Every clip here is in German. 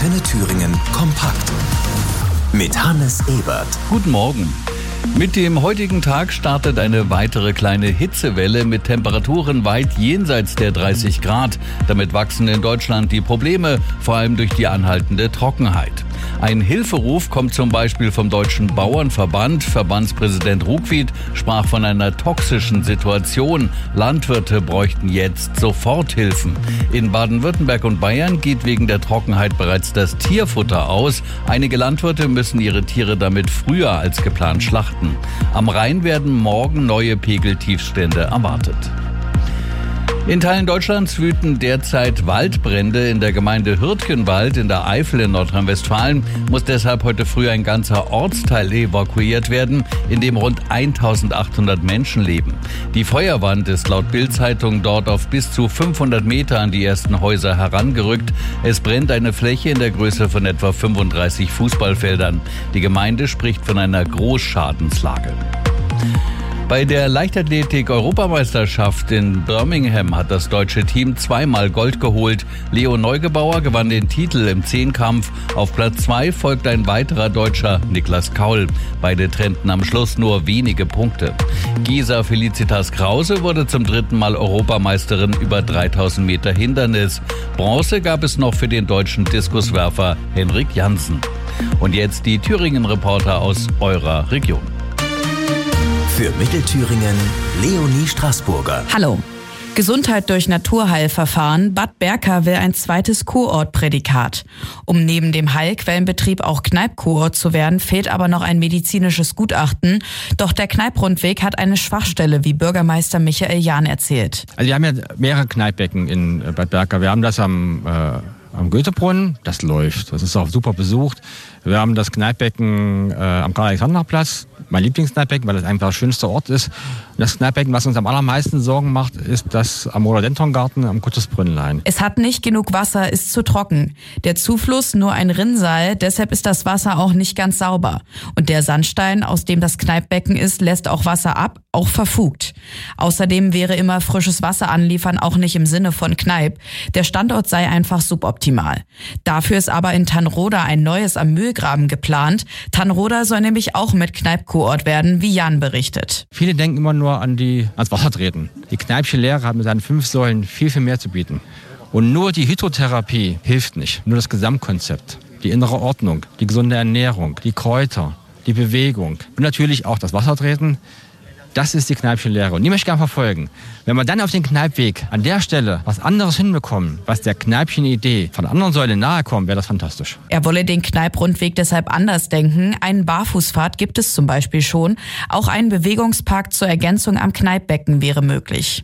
Antenne Thüringen kompakt mit Hannes Ebert. Guten Morgen. Mit dem heutigen Tag startet eine weitere kleine Hitzewelle mit Temperaturen weit jenseits der 30 Grad. Damit wachsen in Deutschland die Probleme, vor allem durch die anhaltende Trockenheit. Ein Hilferuf kommt zum Beispiel vom Deutschen Bauernverband. Verbandspräsident Ruckwied sprach von einer toxischen Situation. Landwirte bräuchten jetzt Soforthilfen. In Baden-Württemberg und Bayern geht wegen der Trockenheit bereits das Tierfutter aus. Einige Landwirte müssen ihre Tiere damit früher als geplant schlachten. Am Rhein werden morgen neue Pegeltiefstände erwartet. In Teilen Deutschlands wüten derzeit Waldbrände. In der Gemeinde Hürtgenwald in der Eifel in Nordrhein-Westfalen muss deshalb heute früh ein ganzer Ortsteil evakuiert werden, in dem rund 1800 Menschen leben. Die Feuerwand ist laut Bild-Zeitung dort auf bis zu 500 Meter an die ersten Häuser herangerückt. Es brennt eine Fläche in der Größe von etwa 35 Fußballfeldern. Die Gemeinde spricht von einer Großschadenslage. Bei der Leichtathletik-Europameisterschaft in Birmingham hat das deutsche Team zweimal Gold geholt. Leo Neugebauer gewann den Titel im Zehnkampf. Auf Platz 2 folgt ein weiterer Deutscher, Niklas Kaul. Beide trennten am Schluss nur wenige Punkte. Gesa Felicitas Krause wurde zum dritten Mal Europameisterin über 3000 Meter Hindernis. Bronze gab es noch für den deutschen Diskuswerfer Henrik Jansen. Und jetzt die Thüringen-Reporter aus eurer Region. Für Mittelthüringen Leonie Straßburger. Hallo. Gesundheit durch Naturheilverfahren. Bad Berka will ein zweites Kurortprädikat. Um neben dem Heilquellenbetrieb auch Kneipp-Kurort zu werden, fehlt aber noch ein medizinisches Gutachten. Doch der Kneipp-Rundweg hat eine Schwachstelle, wie Bürgermeister Michael Jahn erzählt. Also wir haben ja mehrere Kneippbecken in Bad Berka. Wir haben das am Goethebrunnen, das läuft. Das ist auch super besucht. Wir haben das Kneippbecken am Karl-Alexander-Platz, mein Lieblingskneippbecken, weil das einfach der schönste Ort ist. Und das Kneippbecken, was uns am allermeisten Sorgen macht, ist das am Rhododendrongarten am Kuttesbrünnlein. Es hat nicht genug Wasser, ist zu trocken. Der Zufluss nur ein Rinnsal, deshalb ist das Wasser auch nicht ganz sauber. Und der Sandstein, aus dem das Kneippbecken ist, lässt auch Wasser ab, auch verfugt. Außerdem wäre immer frisches Wasser anliefern auch nicht im Sinne von Kneipp. Der Standort sei einfach suboptimal. Dafür ist aber in Tannroda ein neues am Mühlgraben geplant. Tannroda soll nämlich auch mit Kneipp-Kurort werden, wie Jan berichtet. Viele denken immer nur ans Wassertreten. Die Kneippsche Lehre hat mit seinen 5 Säulen viel mehr zu bieten. Und nur die Hydrotherapie hilft nicht. Nur das Gesamtkonzept, die innere Ordnung, die gesunde Ernährung, die Kräuter, die Bewegung und natürlich auch das Wassertreten. Das ist die Kneippsche Lehre und die möchte ich gerne verfolgen. Wenn wir dann auf den Kneippweg an der Stelle was anderes hinbekommen, was der Kneippchen Idee von der anderen Säule nahe kommt, wäre das fantastisch. Er wolle den Kneipp-Rundweg deshalb anders denken. Einen Barfußpfad gibt es zum Beispiel schon. Auch ein Bewegungspark zur Ergänzung am Kneippbecken wäre möglich.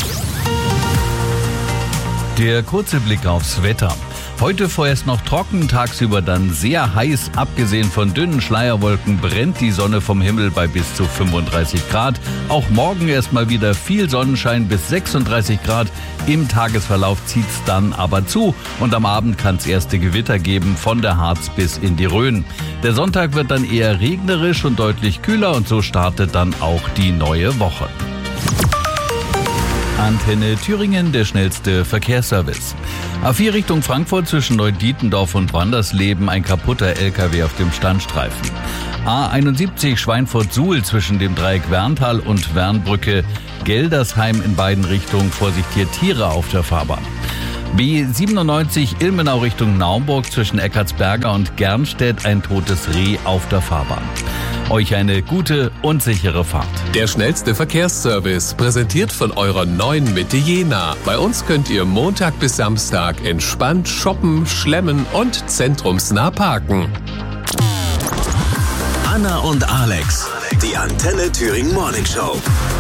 Der kurze Blick aufs Wetter. Heute vorerst noch trocken, tagsüber dann sehr heiß. Abgesehen von dünnen Schleierwolken brennt die Sonne vom Himmel bei bis zu 35 Grad. Auch morgen erstmal wieder viel Sonnenschein bis 36 Grad. Im Tagesverlauf zieht's dann aber zu und am Abend kann es erste Gewitter geben von der Harz bis in die Rhön. Der Sonntag wird dann eher regnerisch und deutlich kühler und so startet dann auch die neue Woche. Antenne Thüringen, der schnellste Verkehrsservice. A4 Richtung Frankfurt zwischen Neudietendorf und Wandersleben, ein kaputter LKW auf dem Standstreifen. A71 Schweinfurt-Suhl zwischen dem Dreieck Werntal und Wernbrücke, Geldersheim in beiden Richtungen, Vorsicht hier Tiere auf der Fahrbahn. B97 Ilmenau Richtung Naumburg zwischen Eckartsberger und Gernstedt, ein totes Reh auf der Fahrbahn. Euch eine gute und sichere Fahrt. Der schnellste Verkehrsservice, präsentiert von eurer neuen Mitte Jena. Bei uns könnt ihr Montag bis Samstag entspannt shoppen, schlemmen und zentrumsnah parken. Anna und Alex, die Antenne Thüringen Morning Show.